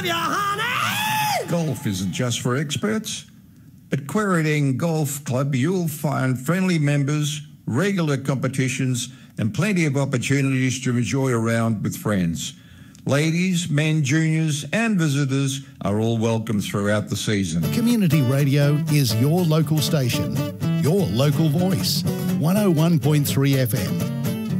love you, honey! Golf isn't just for experts. At Quairading Golf Club, you'll find friendly members, regular competitions, and plenty of opportunities to enjoy a round with friends. Ladies, men, juniors, and visitors are all welcome throughout the season. Community Radio is your local station, your local voice. 101.3 FM.